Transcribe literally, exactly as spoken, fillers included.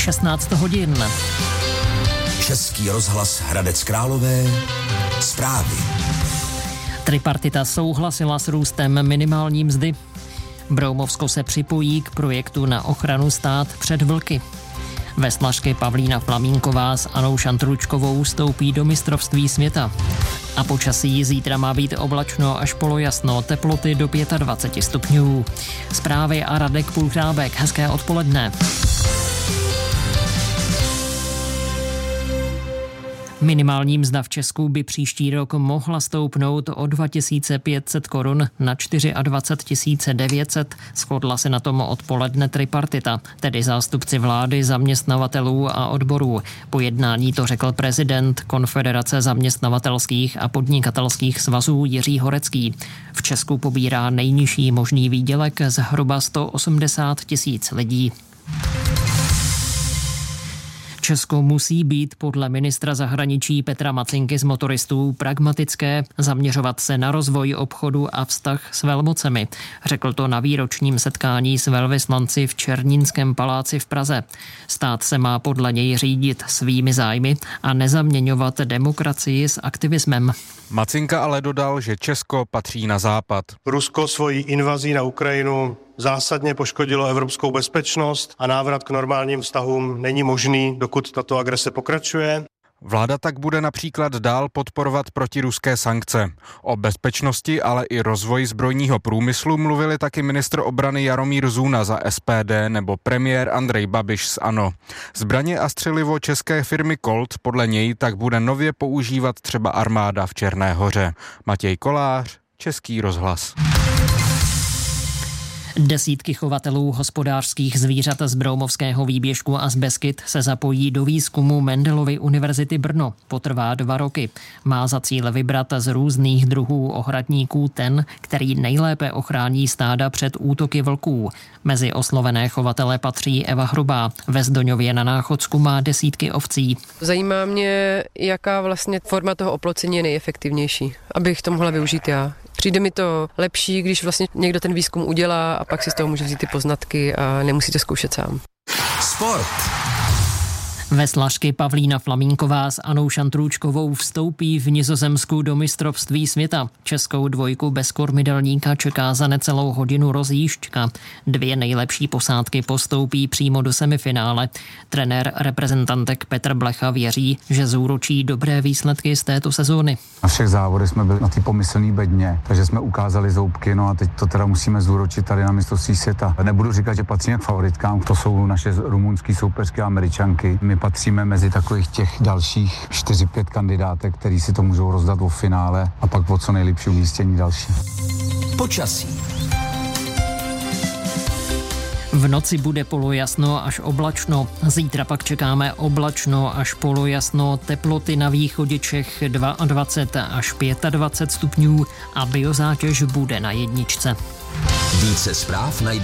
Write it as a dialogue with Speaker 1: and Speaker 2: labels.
Speaker 1: šestnáct hodin.
Speaker 2: Český rozhlas Hradec Králové. Zprávy.
Speaker 1: Tripartita souhlasila s růstem minimální mzdy. Broumovsko se připojí k projektu na ochranu stát před vlky. Veslařky Pavlína Flamínková s Anou Šantručkovou vstoupí do mistrovství světa. A počasí zítra má být oblačno až polojasno, teploty do dvacet pět stupňů. Zprávy a Radek Půlhrábek. Hezké odpoledne. Minimální mzda v Česku by příští rok mohla stoupnout o dva tisíce pět set korun na dvacet čtyři tisíce devět set. Shodla se na tom odpoledne tripartita, tedy zástupci vlády, zaměstnavatelů a odborů. Po jednání to řekl prezident Konfederace zaměstnavatelských a podnikatelských svazů Jiří Horecký. V Česku pobírá nejnižší možný výdělek zhruba sto osmdesát tisíc lidí. Česko musí být podle ministra zahraničí Petra Macinky z motoristů pragmatické, zaměřovat se na rozvoj obchodu a vztah s velmocemi. Řekl to na výročním setkání s velvyslanci v Černínském paláci v Praze. Stát se má podle něj řídit svými zájmy a nezaměňovat demokracii s aktivismem.
Speaker 3: Macinka ale dodal, že Česko patří na západ.
Speaker 4: Rusko svojí invazí na Ukrajinu zásadně poškodilo evropskou bezpečnost a návrat k normálním vztahům není možný, dokud tato agrese pokračuje.
Speaker 3: Vláda tak bude například dál podporovat protiruské sankce. O bezpečnosti, ale i rozvoji zbrojního průmyslu mluvili taky ministr obrany Jaromír Zůna za S P D nebo premiér Andrej Babiš z ANO. Zbraně a střelivo české firmy Colt podle něj tak bude nově používat třeba armáda v Černé Hoře. Matěj Kolář, Český rozhlas.
Speaker 1: Desítky chovatelů hospodářských zvířat z Broumovského výběžku a z Beskyt se zapojí do výzkumu Mendelovy univerzity Brno. Potrvá dva roky. Má za cíl vybrat z různých druhů ohradníků ten, který nejlépe ochrání stáda před útoky vlků. Mezi oslovené chovatele patří Eva Hrubá. Ve Zdoňově na Náchodsku má desítky ovcí.
Speaker 5: Zajímá mě, jaká vlastně forma toho oplocení je nejefektivnější, abych to mohla využít já. Přijde mi to lepší, když vlastně někdo ten výzkum udělá a pak si z toho může vzít ty poznatky a nemusíte zkoušet sám.
Speaker 2: Sport.
Speaker 1: Veslařky Pavlína Flamínková s Anou Šantručkovou vstoupí v Nizozemsku do mistrovství světa. Českou dvojku bez kormidelníka čeká za necelou hodinu rozjížďka. Dvě nejlepší posádky postoupí přímo do semifinále. Trenér reprezentantek Petr Blecha věří, že zúročí dobré výsledky z této sezóny.
Speaker 6: Na všech závodech jsme byli na té pomyslné bedně, takže jsme ukázali zoubky, no a teď to teda musíme zúročit tady na mistrovství světa. Nebudu říkat, že patříme k favoritkám, to jsou naše rumunský soupeřky a Američanky. My patříme mezi takových těch dalších čtyři pět kandidátek, který si to můžou rozdat o finále a pak o co nejlepší umístění další.
Speaker 2: Počasí.
Speaker 1: V noci bude polojasno až oblačno. Zítra pak čekáme oblačno až polojasno, teploty na východě Čech dvacet dva až dvacet pět stupňů a biozátěž bude na jedničce.
Speaker 2: Více zpráv najde